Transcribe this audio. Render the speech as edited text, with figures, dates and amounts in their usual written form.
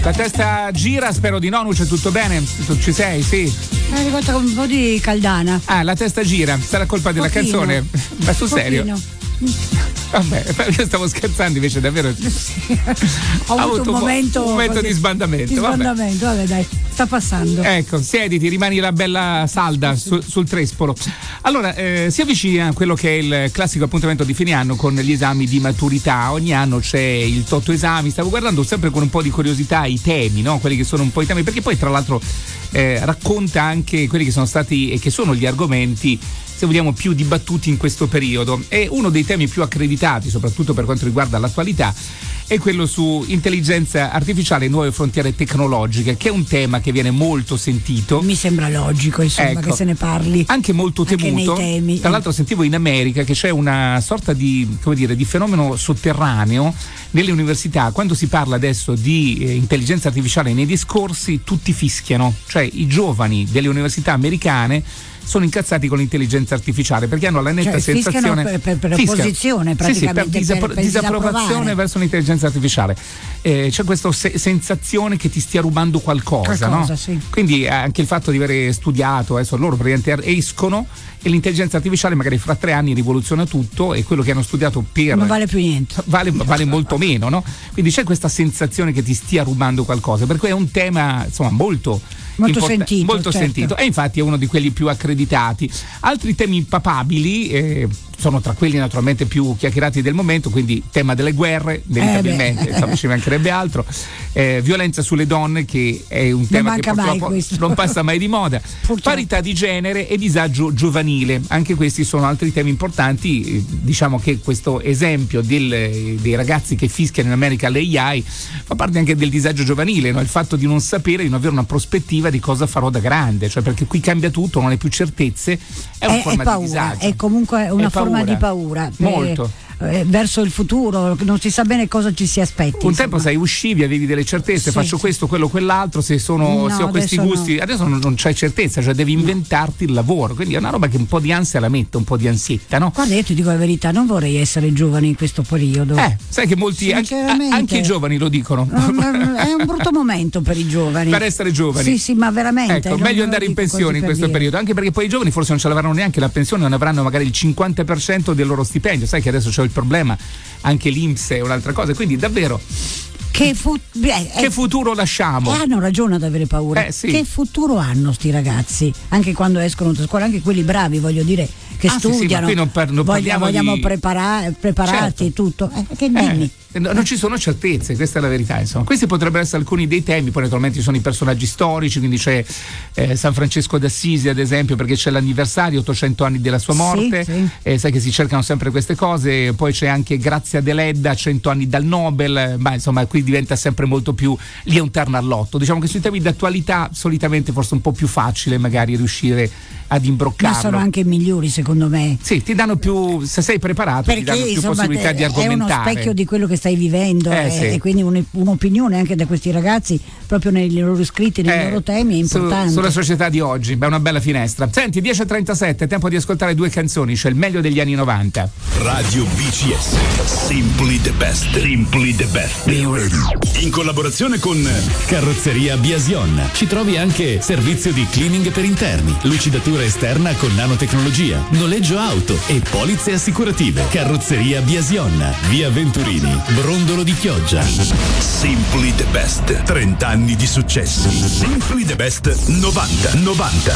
La testa gira, spero di no, Nuce, tutto bene? Tu ci sei? Sì. È arrivata con un po' di caldana. Ah, la testa gira, sarà colpa della canzone? Ma sul serio? Vabbè, io stavo scherzando, invece davvero ho avuto un momento di sbandamento. Di sbandamento, vabbè dai, sta passando. Ecco, siediti, rimani la bella salda sul trespolo. Allora, si avvicina quello che è il classico appuntamento di fine anno con gli esami di maturità. Ogni anno c'è il tot esami, stavo guardando sempre con un po' di curiosità i temi, no? Quelli che sono un po' i temi, perché poi tra l'altro racconta anche quelli che sono stati e che sono gli argomenti, se vogliamo, più dibattuti in questo periodo. E uno dei temi più accreditati, soprattutto per quanto riguarda l'attualità, è quello su intelligenza artificiale e nuove frontiere tecnologiche, che è un tema che viene molto sentito. Mi sembra logico, insomma, ecco, che se ne parli. Anche molto temuto. Anche nei temi. Tra l'altro sentivo in America che c'è una sorta di, come dire, di fenomeno sotterraneo nelle università. Quando si parla adesso di intelligenza artificiale nei discorsi, tutti fischiano, cioè i giovani delle università americane sono incazzati con l'intelligenza artificiale perché hanno la netta sensazione per opposizione, praticamente, per disapprovazione verso l'intelligenza artificiale. C'è questa sensazione che ti stia rubando qualcosa, no? Sì. Quindi anche il fatto di avere studiato, adesso loro praticamente escono e l'intelligenza artificiale magari fra 3 anni rivoluziona tutto e quello che hanno studiato non vale più niente, vale molto meno, no? Quindi c'è questa sensazione che ti stia rubando qualcosa, per cui è un tema, insomma, molto sentito, e infatti è uno di quelli più accreditati. Altri temi impapabili sono tra quelli naturalmente più chiacchierati del momento, quindi tema delle guerre, inevitabilmente, insomma, ci mancherebbe altro, violenza sulle donne, che è un tema che purtroppo non passa mai di moda, parità di genere e disagio giovanile, anche questi sono altri temi importanti. Diciamo che questo esempio dei ragazzi che fischiano in America all'AI fa parte anche del disagio giovanile, no? Il fatto di non sapere, di non avere una prospettiva di cosa farò da grande, cioè perché qui cambia tutto, non hai più certezze, è una forma paura, di disagio, è comunque una forma di paura molto verso il futuro, non si sa bene cosa ci si aspetti. Un tempo sai, uscivi, avevi delle certezze, faccio questo, quello, quell'altro, se ho questi gusti, adesso non c'hai certezza, cioè devi inventarti il lavoro, quindi è una roba che un po' di ansia la mette, un po' di ansietta, no? Guarda, io ti dico la verità, non vorrei essere giovane in questo periodo. Sai che molti, anche i giovani lo dicono. È un brutto momento per i giovani. Per essere giovani. Sì, ma veramente. Ecco, meglio andare in pensione in questo periodo, anche perché poi i giovani forse non ce l'avranno neanche la pensione, non avranno magari il 50% del loro stipendio, sai che adesso c'è il problema, anche l'INPS è un'altra cosa, quindi davvero che futuro lasciamo? Hanno ragione ad avere paura. Sì. Che futuro hanno sti ragazzi? Anche quando escono da scuola, anche quelli bravi, voglio dire, che studiano. Sì, ma qui non vogliamo preparati, certo. Tutto. Che dimmi? Non ci sono certezze, questa è la verità, insomma. Questi potrebbero essere alcuni dei temi, poi naturalmente ci sono i personaggi storici, quindi c'è San Francesco d'Assisi ad esempio, perché c'è l'anniversario, 800 anni della sua morte, sì. Sai che si cercano sempre queste cose, poi c'è anche Grazia Deledda, 100 anni dal Nobel, ma insomma qui diventa sempre molto più, lì è un terno all'otto. Diciamo che sui temi d'attualità solitamente forse un po' più facile magari riuscire ad imbroccarlo. Ma sono anche migliori secondo me. Sì, ti danno più, se sei preparato, perché, ti danno più possibilità di argomentare. È uno specchio di quello che stai vivendo e quindi un'opinione anche da questi ragazzi proprio nei loro scritti, nei loro temi è importante. Sulla società di oggi, è una bella finestra. Senti, 10:37, tempo di ascoltare 2 canzoni, c'è il meglio degli anni 90. Radio BCS, Simply the Best. Simply the Best. Be ready. In collaborazione con Carrozzeria Biasion. Ci trovi anche servizio di cleaning per interni, lucidatura esterna con nanotecnologia, noleggio auto e polizze assicurative. Carrozzeria Biasion, via Venturini, Brondolo di Chioggia. Simply the Best, 30 anni di successo. Simply the Best 90.